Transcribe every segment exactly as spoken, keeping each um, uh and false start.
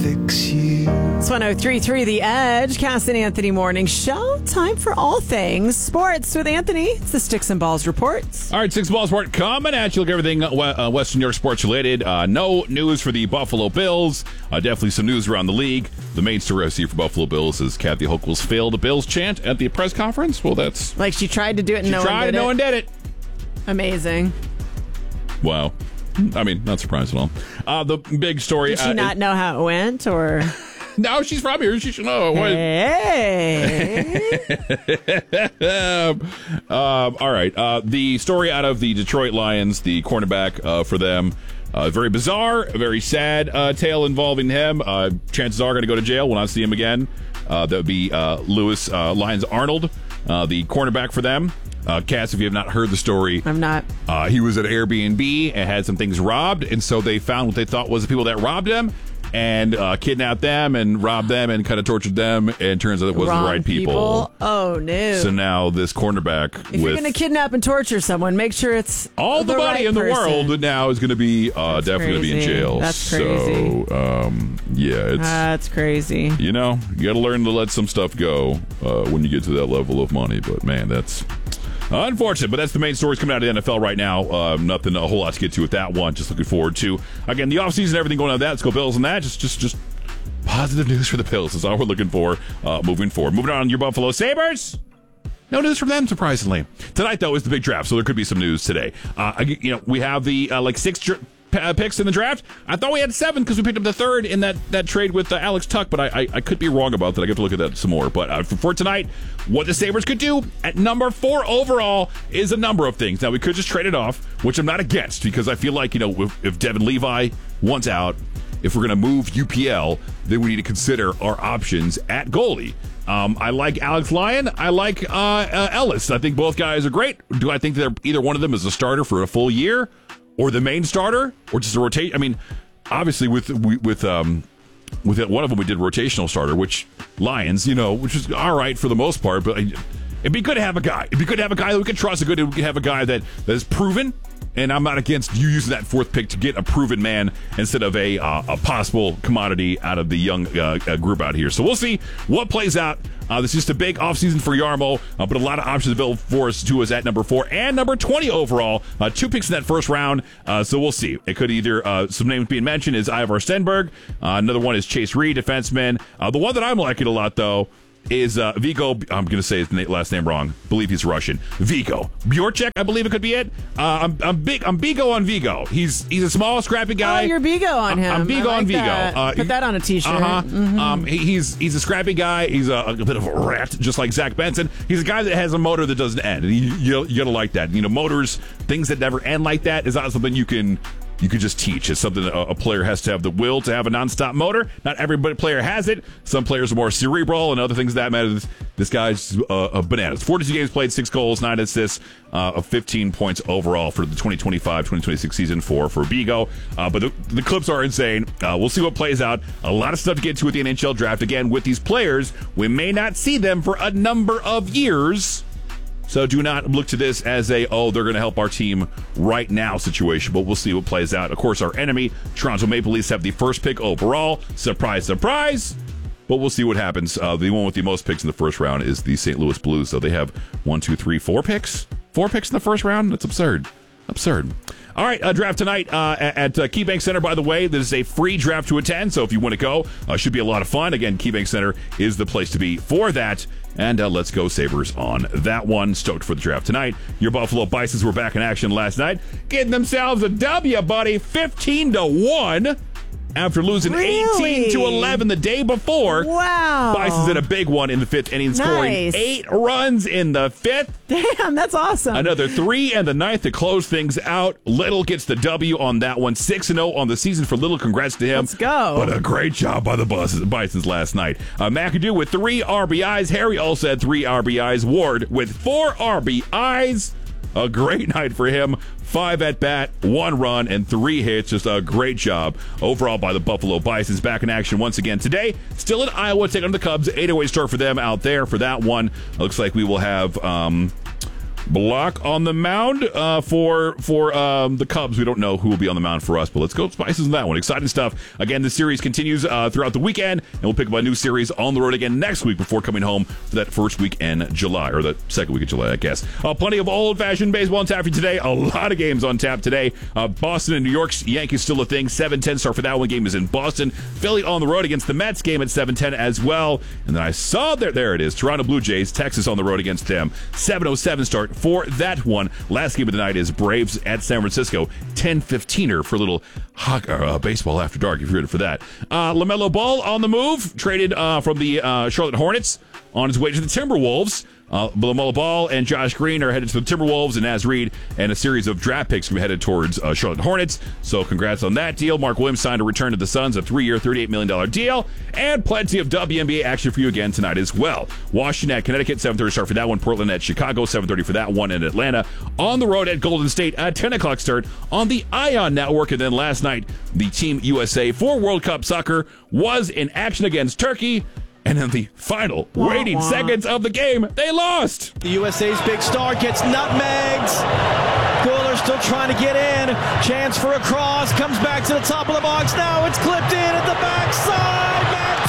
fix you. It's one oh three point three The Edge, Cass and Anthony Morning Show. Time for all things sports with Anthony. It's the Sticks and Balls Report. All right, Sticks and Balls Report coming at you. Look, everything uh, Western New York sports related. Uh, no news for the Buffalo Bills. Uh, definitely some news around the league. The main story I see for Buffalo Bills is Kathy Hochul's failed Bills chant at the press conference. Well, that's... Like she tried to do it and she no tried one did and no it. one did it. Amazing. Wow. I mean, not surprised at all. Uh, the big story... Did she uh, not it, know how it went, or... No, she's from here. She should know. Hey. um, um, all right. Uh, the story out of the Detroit Lions, the cornerback uh, for them, uh, very bizarre, very sad uh, tale involving him. Uh, chances are going to go to jail. We'll not see him again. Uh, that would be uh, Lewis uh, Lyons Arnold, uh, the cornerback for them. Uh, Cass, if you have not heard the story, I'm not. Uh, he was at Airbnb and had some things robbed, and so they found what they thought was the people that robbed him and uh, kidnapped them and robbed them and kind of tortured them, and it turns out it wasn't Wrong the right people. people. Oh, no. So now this cornerback If with you're going to kidnap and torture someone, make sure it's all the, the money right in the person. world now is going to be uh, definitely going to be in crazy. jail. That's crazy. So, um, yeah, it's... That's crazy. You know, you got to learn to let some stuff go uh, when you get to that level of money. But, man, that's... unfortunate, but that's the main stories coming out of the N F L right now. Uh, nothing a whole lot to get to with that one. Just looking forward to, again, the offseason, everything going on with that. Let's go Bills and that. Just just, just positive news for the Bills is all we're looking for uh, moving forward. Moving on, your Buffalo Sabres. No news from them, surprisingly. Tonight, though, is the big draft, so there could be some news today. Uh, you know, we have the, uh, like, six... Dr- Uh, picks in the draft. I thought we had seven because we picked up the third in that, that trade with uh, Alex Tuck, but I, I I could be wrong about that. I have to look at that some more. But uh, for, for tonight, what the Sabres could do at number four overall is a number of things. Now, we could just trade it off, which I'm not against, because I feel like, you know, if, if Devin Levi wants out, if we're going to move U P L, then we need to consider our options at goalie. Um, I like Alex Lyon. I like uh, uh, Ellis. I think both guys are great. Do I think that either one of them is a starter for a full year? Or the main starter, or just a rotate. I mean, obviously with with um with one of them we did rotational starter, which Lions, you know, which is all right for the most part. But it'd be good to have a guy. It'd be good to have a guy that we could trust. A good, we could have a guy that that is proven. And I'm not against you using that fourth pick to get a proven man instead of a uh, a possible commodity out of the young uh, uh, group out here. So we'll see what plays out. Uh, this is just a big offseason for Yarmo, uh, but a lot of options available for us to us at number four and number twenty overall. Uh, two picks in that first round, uh, so we'll see. It could either, uh, some names being mentioned is Ivar Stenberg. Uh, another one is Chase Reed, defenseman. Uh, the one that I'm liking a lot, though, is uh, Vigo, I'm going to say his last name wrong. I believe he's Russian. Vigo Bjorchek, I believe it could be it. Uh, I'm, I'm big. I'm Bigo on Vigo. He's he's a small, scrappy guy. Oh, you're Bigo on him. I'm Bigo like on Vigo. That. Uh, Put that on a t-shirt. Uh-huh. Mm-hmm. Um, he, he's he's a scrappy guy. He's a, a bit of a rat, just like Zach Benson. He's a guy that has a motor that doesn't end. And you, you, you got to like that. You know, motors, things that never end like that is not something you can... You could just teach. It's something that a player has to have the will to have a nonstop motor. Not every player has it. Some players are more cerebral and other things that matter. This guy's uh, a bananas. forty-two games played, six goals, nine assists, uh, of fifteen points overall for the twenty twenty-five twenty twenty-six season for, for Bigo. Uh, but the, the clips are insane. Uh, we'll see what plays out. A lot of stuff to get to with the N H L draft. Again, with these players, we may not see them for a number of years. So do not look to this as a, oh, they're going to help our team right now situation, but we'll see what plays out. Of course, our enemy, Toronto Maple Leafs, have the first pick overall. Surprise, surprise. But we'll see what happens. Uh, the one with the most picks in the first round is the Saint Louis Blues. So they have one, two, three, four picks. Four picks in the first round? That's absurd. Absurd. All right, uh, draft tonight uh, at uh, KeyBank Center, by the way. This is a free draft to attend, so if you want to go, uh, should be a lot of fun. Again, KeyBank Center is the place to be for that. And uh, let's go Sabres on that one. Stoked for the draft tonight. Your Buffalo Bisons were back in action last night, getting themselves a W, buddy, fifteen to one. After losing Really? eighteen to eleven the day before. Wow. Bisons did a big one in the fifth inning, scoring Nice. eight runs in the fifth. Damn, that's awesome. Another three and the ninth to close things out. Little gets the W on that one. six and oh on the season for Little. Congrats to him. Let's go. But a great job by the Bisons last night. Uh, McAdoo with three R B Is. Harry also had three R B Is. Ward with four R B Is. A great night for him. Five at bat, one run, and three hits. Just a great job overall by the Buffalo Bisons. Back in action once again today. Still in Iowa, taking on the Cubs. eight oh eight start for them out there for that one. Looks like we will have... Um, Block on the mound uh, for for um, the Cubs. We don't know who will be on the mound for us, but let's go Spices on that one. Exciting stuff. Again, the series continues uh, throughout the weekend, and we'll pick up a new series on the road again next week before coming home for that first week in July, or the second week of July, I guess. Uh, plenty of old-fashioned baseball on tap for you today. A lot of games on tap today. Uh, Boston and New York's Yankees still a thing. seven ten start for that one. Game is in Boston. Philly on the road against the Mets. Game at seven ten as well. And then I saw there, there it is. Toronto Blue Jays, Texas on the road against them. seven oh seven start for that one. Last game of the night is Braves at San Francisco. ten fifteener for a little hockey, uh, baseball after dark if you're ready for that. Uh, LaMelo Ball on the move. Traded uh, from the uh, Charlotte Hornets on his way to the Timberwolves. Uh, LaMelo Ball and Josh Green are headed to the Timberwolves, and Naz Reid and a series of draft picks are headed towards uh, Charlotte Hornets. So congrats on that deal. Mark Williams signed a return to the Suns, a three-year, thirty-eight million dollars deal, and plenty of W N B A action for you again tonight as well. Washington at Connecticut, seven thirty start for that one. Portland at Chicago, seven thirty for that one. And Atlanta on the road at Golden State at ten o'clock start on the Ion Network. And then last night, the Team U S A for World Cup Soccer was in action against Turkey. And in the final waiting wah, wah. seconds of the game, they lost. The U S A's big star gets nutmegs. Goaler still trying to get in. Chance for a cross. Comes back to the top of the box. Now it's clipped in at the backside. Matt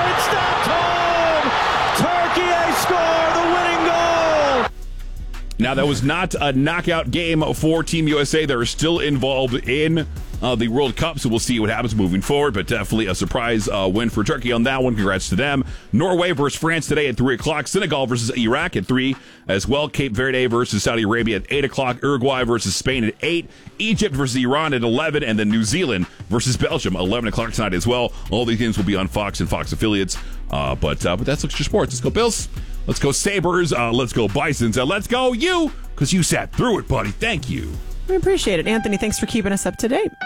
Turner, it's stopped home. Turkey, they score the winning goal. Now, that was not a knockout game for Team U S A. They're still involved in uh, the World Cup, so we'll see what happens moving forward. But definitely a surprise uh, win for Turkey on that one. Congrats to them. Norway versus France today at three o'clock. Senegal versus Iraq at three as well. Cape Verde versus Saudi Arabia at eight o'clock. Uruguay versus Spain at eight. Egypt versus Iran at eleven. And then New Zealand versus Belgium, eleven o'clock tonight as well. All these games will be on Fox and Fox affiliates. Uh, but uh, but that's Extra Sports. Let's go Bills. Let's go Sabres. Uh, let's go Bisons. Uh, let's go you, because you sat through it, buddy. Thank you. We appreciate it. Anthony, thanks for keeping us up to date.